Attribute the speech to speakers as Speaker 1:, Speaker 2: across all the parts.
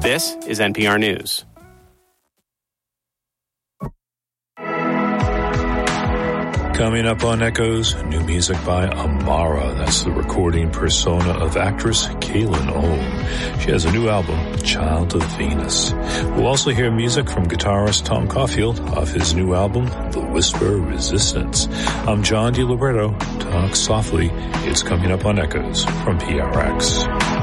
Speaker 1: This is NPR News.
Speaker 2: Coming up on Echoes, new music by Amara. That's the recording persona of actress Kaylin Ohm. She has a new album, Child of Venus. We'll also hear music from guitarist Tom Caulfield off his new album, The Whisper Resistance. I'm John DiLiberto. Talk softly. It's coming up on Echoes from PRX.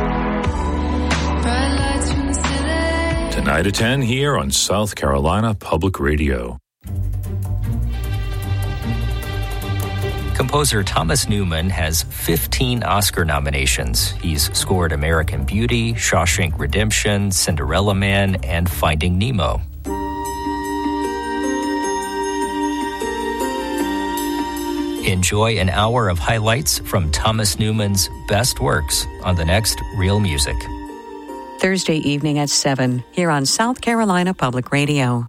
Speaker 2: Tonight at 10 here on South Carolina Public Radio.
Speaker 3: Composer Thomas Newman has 15 Oscar nominations. He's scored American Beauty, Shawshank Redemption, Cinderella Man, and Finding Nemo. Enjoy an hour of highlights from Thomas Newman's best works on the next Real Music.
Speaker 4: Thursday evening at 7 here on South Carolina Public Radio.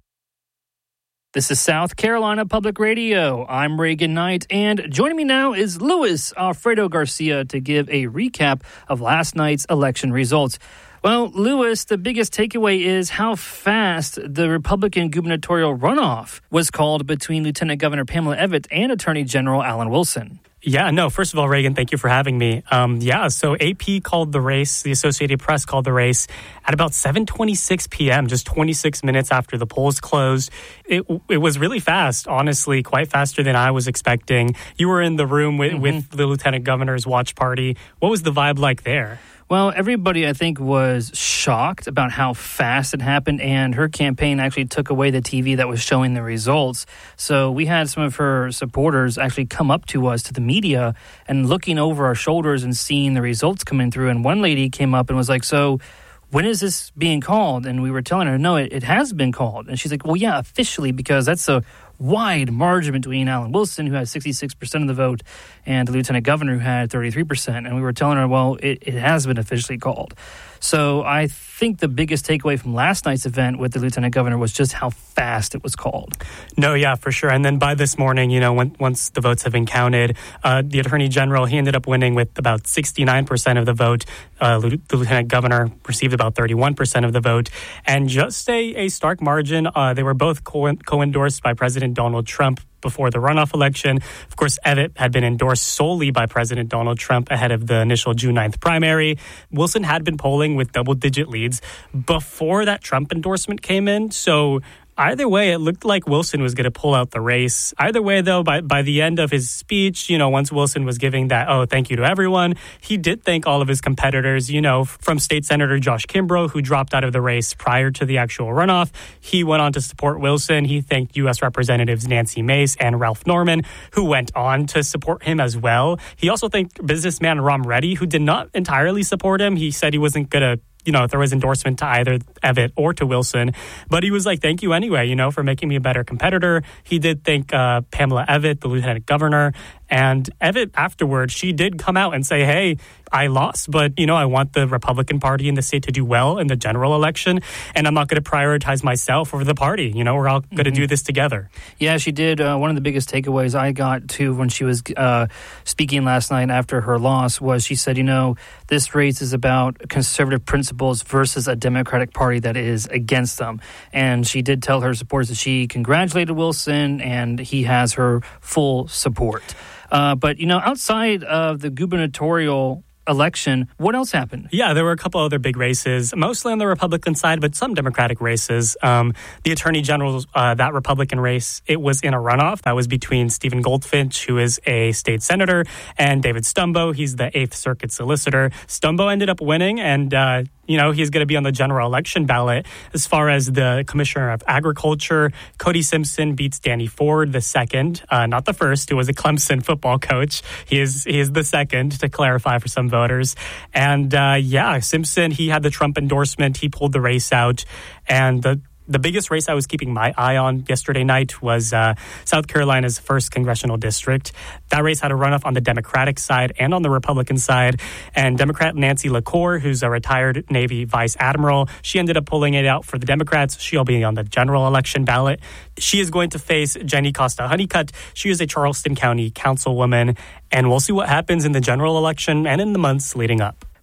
Speaker 5: This is South Carolina Public Radio. I'm Reagan Knight, and joining me now is Luis Alfredo Garcia to give a recap of last night's election results. Well, Luis, the biggest takeaway is how fast the Republican gubernatorial runoff was called between Lieutenant Governor Pamela Evette and Attorney General Alan Wilson.
Speaker 6: Yeah, no, first of all, Reagan, thank you for having me. So AP called the race, the Associated Press called the race at about 7:26 p.m., just 26 minutes after the polls closed. It was really fast, honestly, quite faster than I was expecting. You were in the room with the Lieutenant Governor's watch party. What was the vibe like there?
Speaker 5: Well, everybody, I think, was shocked about how fast it happened, and her campaign actually took away the TV that was showing the results. So we had some of her supporters actually come up to us, to the media, and looking over our shoulders and seeing the results coming through. And one lady came up and was like, so when is this being called? And we were telling her, no, it has been called. And she's like, well, yeah, officially, because that's a wide margin between Alan Wilson, who had 66% of the vote, and the Lieutenant Governor, who had 33%. And we were telling her, well, it has been officially called. So I think the biggest takeaway from last night's event with the Lieutenant Governor was just how fast it was called.
Speaker 6: No, yeah, for sure. And then by this morning, once the votes have been counted, the Attorney General, he ended up winning with about 69% of the vote. The Lieutenant Governor received about 31% of the vote. And just a stark margin, they were both co-endorsed by President Donald Trump before the runoff election. Of course, Evette had been endorsed solely by President Donald Trump ahead of the initial June 9th primary. Wilson had been polling with double-digit leads before that Trump endorsement came in. So either way, it looked like Wilson was going to pull out the race. Either way, though, by the end of his speech, once Wilson was giving that, thank you to everyone, he did thank all of his competitors, from State Senator Josh Kimbrough, who dropped out of the race prior to the actual runoff. He went on to support Wilson. He thanked U.S. Representatives Nancy Mace and Ralph Norman, who went on to support him as well. He also thanked businessman Ram Reddy, who did not entirely support him. He said he wasn't going to throw his endorsement to either Evette or to Wilson. But he was like, thank you anyway, for making me a better competitor. He did thank Pamela Evette, the Lieutenant Governor. And Evette afterwards, she did come out and say, hey, I lost, but, I want the Republican Party in the state to do well in the general election. And I'm not going to prioritize myself over the party. We're all going to do this together.
Speaker 5: Yeah, she did. One of the biggest takeaways I got, too, when she was speaking last night after her loss was she said, this race is about conservative principles versus a Democratic Party that is against them. And she did tell her supporters that she congratulated Wilson and he has her full support. But, outside of the gubernatorial election, what else happened?
Speaker 6: Yeah, there were a couple other big races, mostly on the Republican side, but some Democratic races. The Attorney General's, that Republican race, it was in a runoff. That was between Stephen Goldfinch, who is a state senator, and David Stumbo. He's the 8th Circuit solicitor. Stumbo ended up winning, and he's going to be on the general election ballot. As far as the Commissioner of Agriculture, Cody Simpson beats Danny Ford, the second, not the first, who was a Clemson football coach. He is the second, to clarify for some voters. And Simpson, he had the Trump endorsement. He pulled the race out. And the biggest race I was keeping my eye on yesterday night was South Carolina's 1st congressional district. That race had a runoff on the Democratic side and on the Republican side. And Democrat Nancy LaCour, who's a retired Navy vice admiral, she ended up pulling it out for the Democrats. She'll be on the general election ballot. She is going to face Jenny Costa Honeycutt. She is a Charleston County councilwoman. And we'll see what happens in the general election and in the months leading up.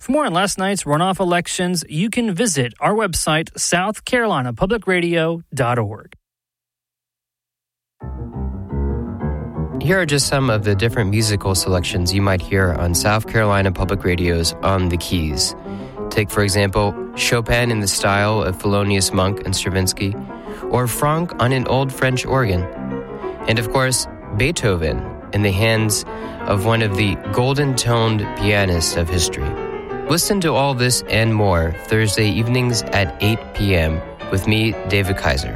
Speaker 5: For more on last night's runoff elections, you can visit our website, southcarolinapublicradio.org.
Speaker 1: Here are just some of the different musical selections you might hear on South Carolina Public Radio's On the Keys. Take, for example, Chopin in the style of Thelonious Monk and Stravinsky, or Franck on an old French organ. And of course, Beethoven in the hands of one of the golden-toned pianists of history. Listen to all this and more Thursday evenings at 8 p.m. with me, David Kaiser.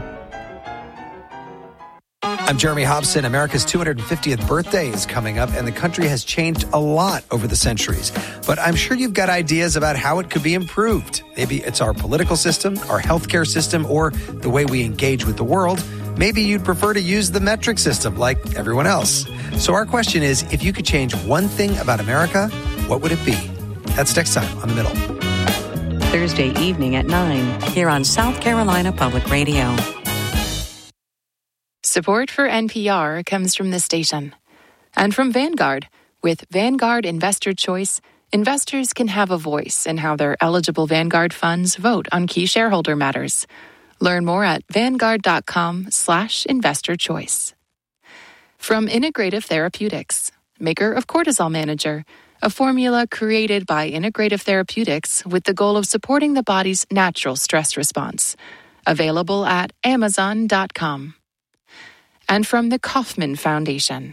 Speaker 7: I'm Jeremy Hobson. America's 250th birthday is coming up, and the country has changed a lot over the centuries. But I'm sure you've got ideas about how it could be improved. Maybe it's our political system, our healthcare system, or the way we engage with the world. Maybe you'd prefer to use the metric system like everyone else. So our question is, if you could change one thing about America, what would it be? That's next time on The Middle.
Speaker 4: Thursday evening at 9 here on South Carolina Public Radio.
Speaker 8: Support for NPR comes from this station and from Vanguard. With Vanguard Investor Choice, investors can have a voice in how their eligible Vanguard funds vote on key shareholder matters. Learn more at vanguard.com/investorchoice. From Integrative Therapeutics, maker of Cortisol Manager, a formula created by Integrative Therapeutics with the goal of supporting the body's natural stress response. Available at amazon.com. And from the Kauffman Foundation.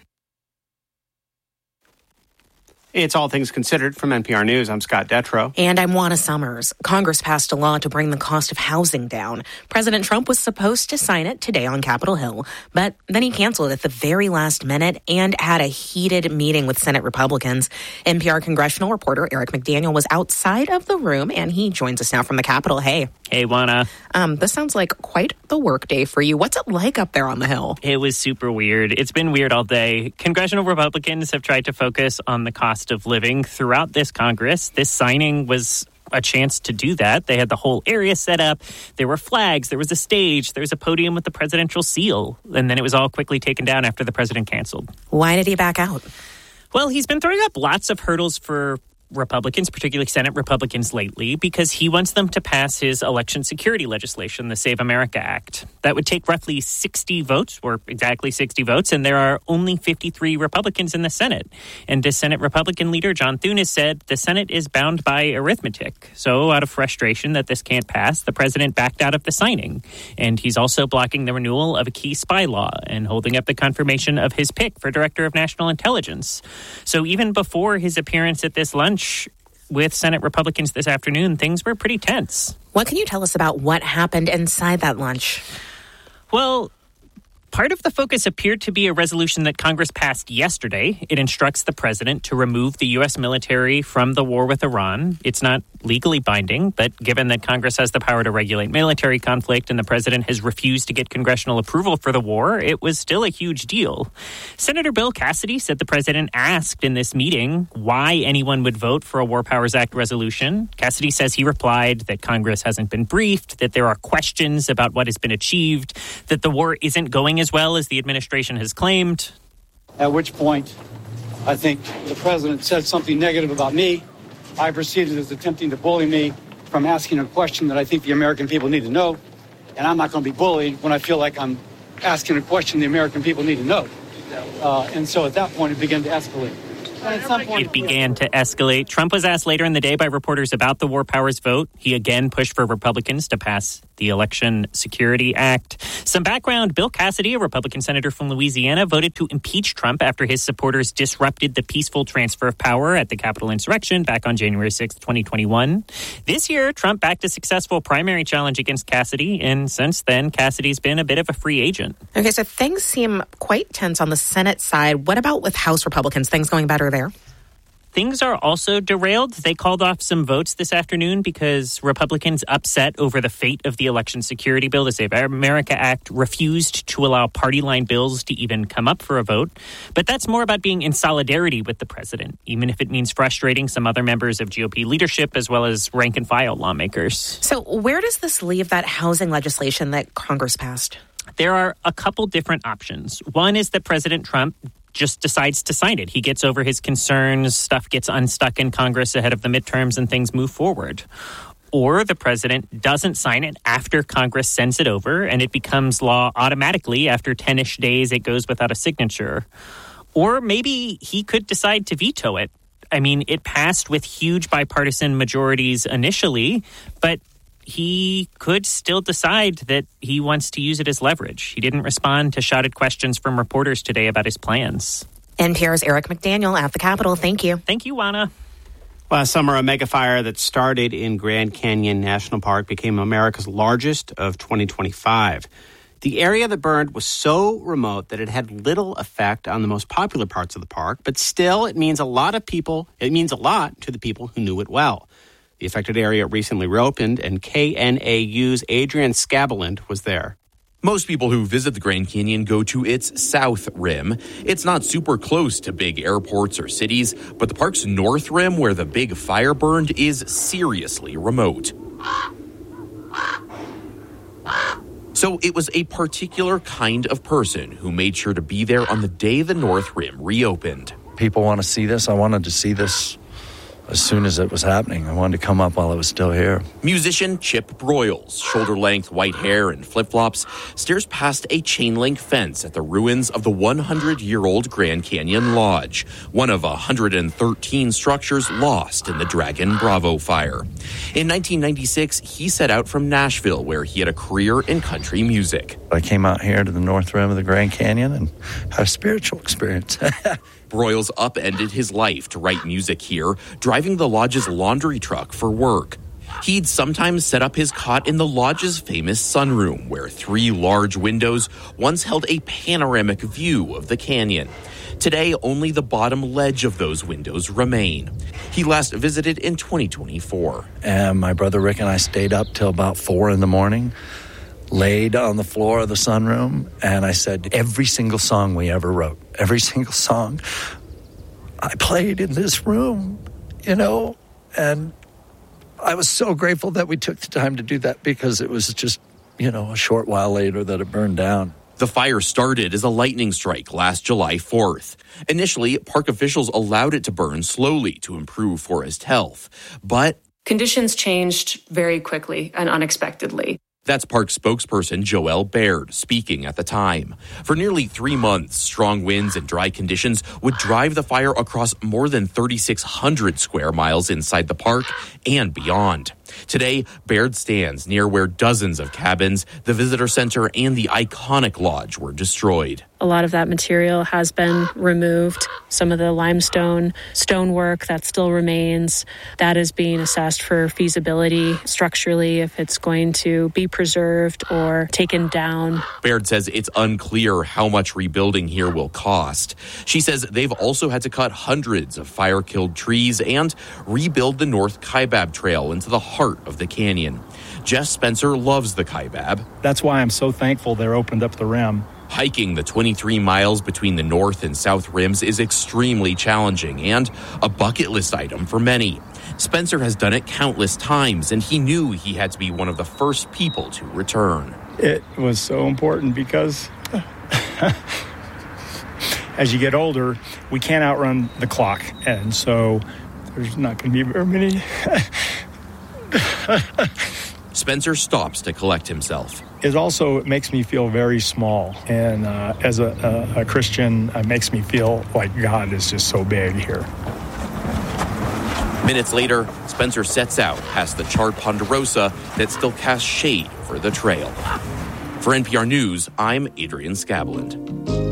Speaker 9: It's All Things Considered from NPR News. I'm Scott Detrow.
Speaker 10: And I'm Juana Summers. Congress passed a law to bring the cost of housing down. President Trump was supposed to sign it today on Capitol Hill, but then he canceled at the very last minute and had a heated meeting with Senate Republicans. NPR congressional reporter Eric McDaniel was outside of the room, and he joins us now from the Capitol. Hey.
Speaker 11: Hey, Juana.
Speaker 10: This sounds like quite the work day for you. What's it like up there on the Hill?
Speaker 11: It was super weird. It's been weird all day. Congressional Republicans have tried to focus on the cost of living throughout this Congress. This signing was a chance to do that. They had the whole area set up. There were flags. There was a stage. There was a podium with the presidential seal. And then it was all quickly taken down after the president canceled.
Speaker 10: Why did he back out?
Speaker 11: Well, he's been throwing up lots of hurdles for Republicans, particularly Senate Republicans lately, because he wants them to pass his election security legislation, the Save America Act. That would take roughly 60 votes, or exactly 60 votes, and there are only 53 Republicans in the Senate. And the Senate Republican leader, John Thune, has said the Senate is bound by arithmetic. So out of frustration that this can't pass, the president backed out of the signing. And he's also blocking the renewal of a key spy law and holding up the confirmation of his pick for Director of National Intelligence. So even before his appearance at this lunch with Senate Republicans this afternoon, things were pretty tense.
Speaker 10: What can you tell us about what happened inside that lunch?
Speaker 11: Well, part of the focus appeared to be a resolution that Congress passed yesterday. It instructs the president to remove the U.S. military from the war with Iran. It's not legally binding, but given that Congress has the power to regulate military conflict and the president has refused to get congressional approval for the war, it was still a huge deal. Senator Bill Cassidy said the president asked in this meeting why anyone would vote for a War Powers Act resolution. Cassidy says he replied that Congress hasn't been briefed, that there are questions about what has been achieved, that the war isn't going as well as the administration has claimed.
Speaker 12: At which point, I think the president said something negative about me. I proceeded as attempting to bully me from asking a question that I think the American people need to know. And I'm not going to be bullied when I feel like I'm asking a question the American people need to know. And so at that point, it began to escalate.
Speaker 11: It began to escalate. Trump was asked later in the day by reporters about the War Powers vote. He again pushed for Republicans to pass the Election Security Act. Some background, Bill Cassidy, a Republican senator from Louisiana, voted to impeach Trump after his supporters disrupted the peaceful transfer of power at the Capitol insurrection back on January 6, 2021. This year, Trump backed a successful primary challenge against Cassidy, and since then, Cassidy's been a bit of a free agent.
Speaker 10: Okay, so things seem quite tense on the Senate side. What about with House Republicans? Things going better there?
Speaker 11: Things are also derailed. They called off some votes this afternoon because Republicans upset over the fate of the Election Security Bill. The Save America Act refused to allow party line bills to even come up for a vote. But that's more about being in solidarity with the president, even if it means frustrating some other members of GOP leadership as well as rank and file lawmakers.
Speaker 10: So where does this leave that housing legislation that Congress passed?
Speaker 11: There are a couple different options. One is that President Trump just decides to sign it. He gets over his concerns, stuff gets unstuck in Congress ahead of the midterms, and things move forward. Or the president doesn't sign it after Congress sends it over, and it becomes law automatically. After 10-ish days, it goes without a signature. Or maybe he could decide to veto it. I mean, it passed with huge bipartisan majorities initially, but he could still decide that he wants to use it as leverage. He didn't respond to shouted questions from reporters today about his plans.
Speaker 10: NPR's Eric McDaniel at the Capitol. Thank you.
Speaker 11: Thank you, Juana.
Speaker 9: Last summer, a mega fire that started in Grand Canyon National Park became America's largest of 2025. The area that burned was so remote that it had little effect on the most popular parts of the park, but still it means a lot to the people who knew it well. The affected area recently reopened, and KNAU's Adrian Scabeland was there.
Speaker 13: Most people who visit the Grand Canyon go to its south rim. It's not super close to big airports or cities, but the park's north rim, where the big fire burned, is seriously remote. So it was a particular kind of person who made sure to be there on the day the North Rim reopened.
Speaker 14: People want to see this. I wanted to see this as soon as it was happening. I wanted to come up while it was still here.
Speaker 13: Musician Chip Broyles, shoulder-length white hair and flip-flops, stares past a chain-link fence at the ruins of the 100-year-old Grand Canyon Lodge, one of 113 structures lost in the Dragon Bravo fire. In 1996, he set out from Nashville, where he had a career in country music.
Speaker 14: I came out here to the North Rim of the Grand Canyon and had a spiritual experience.
Speaker 13: Broyles upended his life to write music here, driving the lodge's laundry truck for work. He'd sometimes set up his cot in the lodge's famous sunroom, where 3 large windows once held a panoramic view of the canyon. Today, only the bottom ledge of those windows remain. He last visited in 2024.
Speaker 14: And my brother Rick and I stayed up till about 4 in the morning, laid on the floor of the sunroom, and I said, every single song we ever wrote, every single song I played in this room, and I was so grateful that we took the time to do that, because it was just, a short while later that it burned down.
Speaker 13: The fire started as a lightning strike last July 4th. Initially, park officials allowed it to burn slowly to improve forest health, but
Speaker 15: conditions changed very quickly and unexpectedly.
Speaker 13: That's park spokesperson Joelle Baird speaking at the time. For nearly 3 months, strong winds and dry conditions would drive the fire across more than 3,600 square miles inside the park and beyond. Today, Baird stands near where dozens of cabins, the visitor center, and the iconic lodge were destroyed.
Speaker 15: A lot of that material has been removed. Some of the limestone stonework that still remains, that is being assessed for feasibility structurally, if it's going to be preserved or taken down.
Speaker 13: Baird says it's unclear how much rebuilding here will cost. She says they've also had to cut hundreds of fire-killed trees and rebuild the North Kaibab Trail into the heart of the canyon. Jeff Spencer loves the Kaibab.
Speaker 16: That's why I'm so thankful they're opened up the rim.
Speaker 13: Hiking the 23 miles between the north and south rims is extremely challenging and a bucket list item for many. Spencer has done it countless times, and he knew he had to be one of the first people to return.
Speaker 16: It was so important because as you get older, we can't outrun the clock, and so there's not going to be very many.
Speaker 13: Spencer stops to collect himself.
Speaker 16: It also makes me feel very small, and as a Christian, it makes me feel like God is just so big here.
Speaker 13: Minutes later, Spencer sets out past the charred ponderosa that still casts shade over the trail. For NPR News, I'm Adrian Scabeland.